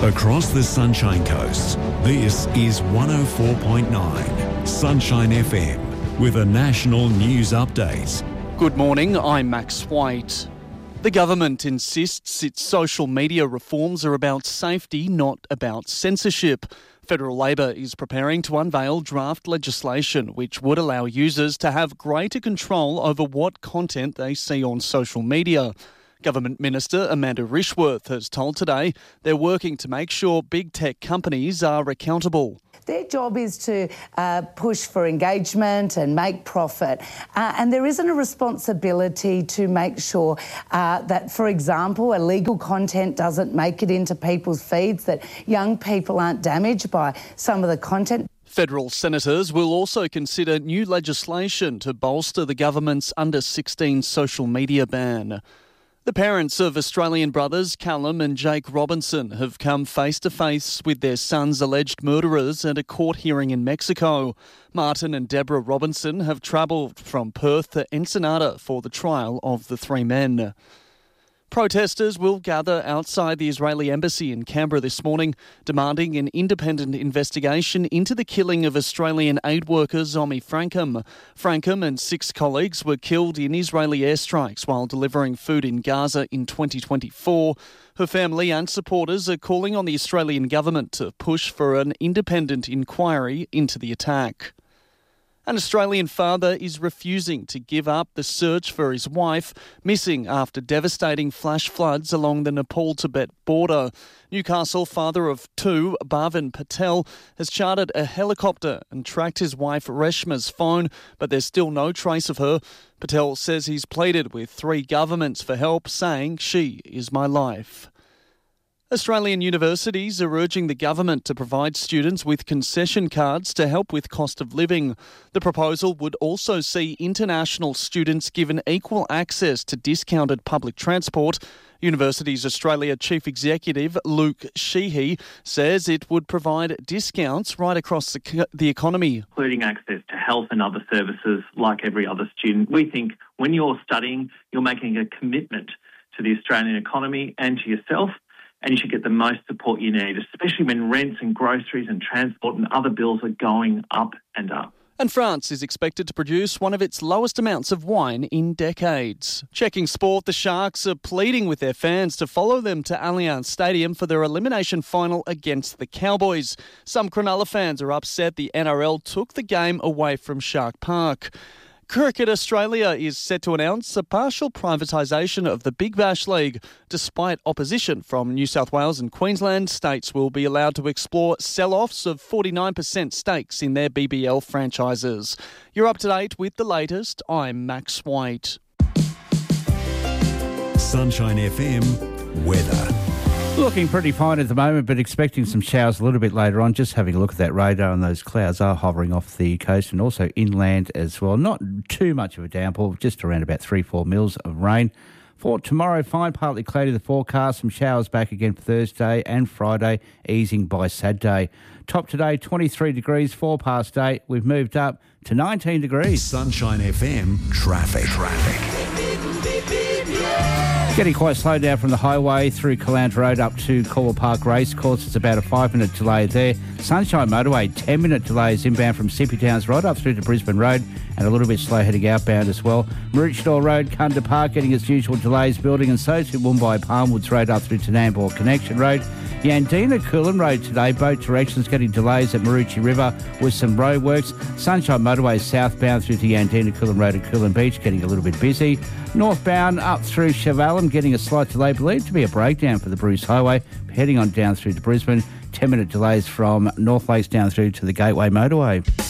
Across the Sunshine Coast, this is 104.9 Sunshine FM with a national news update. Good morning, I'm Max White. The government insists its social media reforms are about safety, not about censorship. Federal Labor is preparing to unveil draft legislation which would allow users to have greater control over what content they see on social media. Government Minister Amanda Rishworth has told Today they're working to make sure big tech companies are accountable. Their job is to push for engagement and make profit. And there isn't a responsibility to make sure that, for example, illegal content doesn't make it into people's feeds, that young people aren't damaged by some of the content. Federal senators will also consider new legislation to bolster the government's under-16 social media ban. The parents of Australian brothers Callum and Jake Robinson have come face-to-face with their son's alleged murderers at a court hearing in Mexico. Martin and Deborah Robinson have travelled from Perth to Ensenada for the trial of the three men. Protesters will gather outside the Israeli embassy in Canberra this morning, demanding an independent investigation into the killing of Australian aid worker Zomi Frankham. Frankham and 6 colleagues were killed in Israeli airstrikes while delivering food in Gaza in 2024. Her family and supporters are calling on the Australian government to push for an independent inquiry into the attack. An Australian father is refusing to give up the search for his wife, missing after devastating flash floods along the Nepal-Tibet border. Newcastle father of 2, Bhavin Patel, has chartered a helicopter and tracked his wife Reshma's phone, but there's still no trace of her. Patel says he's pleaded with 3 governments for help, saying, "She is my life." Australian universities are urging the government to provide students with concession cards to help with cost of living. The proposal would also see international students given equal access to discounted public transport. Universities Australia Chief Executive Luke Sheehy says it would provide discounts right across the economy. Including access to health and other services like every other student. We think when you're studying, you're making a commitment to the Australian economy and to yourself, and you should get the most support you need, especially when rents and groceries and transport and other bills are going up and up. And France is expected to produce one of its lowest amounts of wine in decades. Checking sport, the Sharks are pleading with their fans to follow them to Allianz Stadium for their elimination final against the Cowboys. Some Cronulla fans are upset the NRL took the game away from Shark Park. Cricket Australia is set to announce a partial privatisation of the Big Bash League. Despite opposition from New South Wales and Queensland, states will be allowed to explore sell-offs of 49% stakes in their BBL franchises. You're up to date with the latest. I'm Max White. Sunshine FM weather. Looking pretty fine at the moment, but expecting some showers a little bit later on. Just having a look at that radar, and those clouds are hovering off the coast and also inland as well. Not too much of a downpour, just around about 3-4 mils of rain. For tomorrow, fine, partly cloudy the forecast. Some showers back again for Thursday and Friday, easing by Saturday. Top today, 23 degrees, 8:04. We've moved up to 19 degrees. Sunshine FM traffic. Getting quite slow down from the highway through Caloundra Road up to Caldwell Park Racecourse. It's about a 5-minute delay there. Sunshine Motorway, 10-minute delays inbound from Sippy Towns right up through to Brisbane Road, and a little bit slow heading outbound as well. Maroochydore Road, Kunda Park getting its usual delays building, and so to Mumbai Palmwoods Road up through to Nambour Connection Road. Yandina Coolan Road today, both directions getting delays at Maroochy River with some roadworks. Sunshine Motorway southbound through to Yandina Coolan Road at Coolan Beach getting a little bit busy. Northbound up through Chevalum getting a slight delay, believed to be a breakdown for the Bruce Highway. Heading on down through to Brisbane, 10-minute delays from North Lakes down through to the Gateway Motorway.